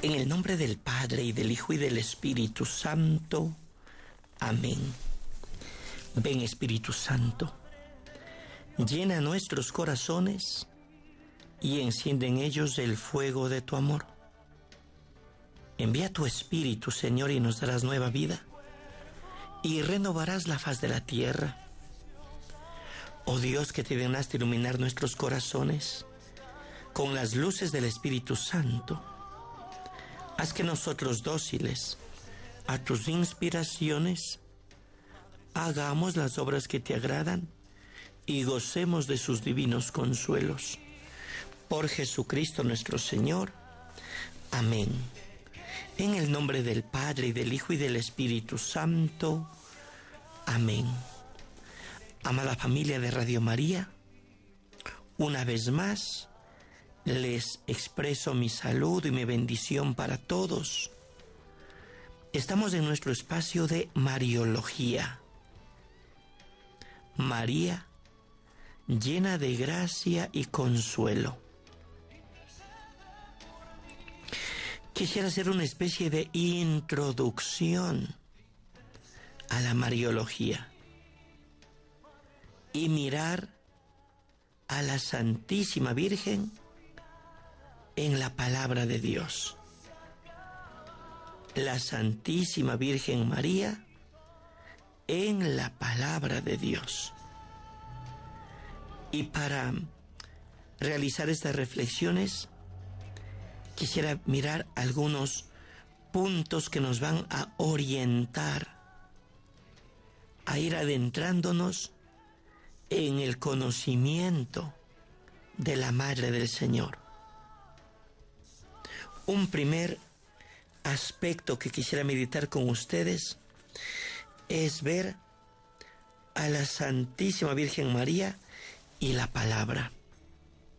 En el nombre del Padre, y del Hijo, y del Espíritu Santo. Amén. Ven, Espíritu Santo, llena nuestros corazones y enciende en ellos el fuego de tu amor. Envía tu Espíritu, Señor, y nos darás nueva vida, y renovarás la faz de la tierra. Oh Dios, que te dignaste iluminar nuestros corazones con las luces del Espíritu Santo, haz que nosotros, dóciles a tus inspiraciones, hagamos las obras que te agradan y gocemos de sus divinos consuelos. Por Jesucristo nuestro Señor. Amén. En el nombre del Padre, y del Hijo, y del Espíritu Santo. Amén. Amada familia de Radio María, una vez más les expreso mi saludo y mi bendición para todos. Estamos en nuestro espacio de Mariología. María, llena de gracia y consuelo. Quisiera hacer una especie de introducción a la Mariología y mirar a la Santísima Virgen en la palabra de Dios. La Santísima Virgen María en la palabra de Dios. Y para realizar estas reflexiones, quisiera mirar algunos puntos que nos van a orientar a ir adentrándonos en el conocimiento de la Madre del Señor. Un primer aspecto que quisiera meditar con ustedes es ver a la Santísima Virgen María y la palabra.